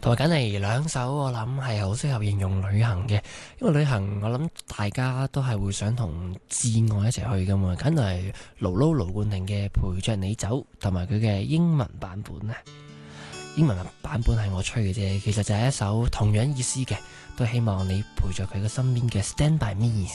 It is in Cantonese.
同埋揀嚟兩首，我諗係好適合形容旅行嘅，因為旅行我諗大家都係會想同摯愛一齊去噶嘛，揀嚟盧冠廷嘅陪着你走，同埋佢嘅英文版本呢。英文版本係我吹嘅啫，其實就係一首同樣意思嘅，都希望你陪着佢嘅身邊嘅 Stand By Me。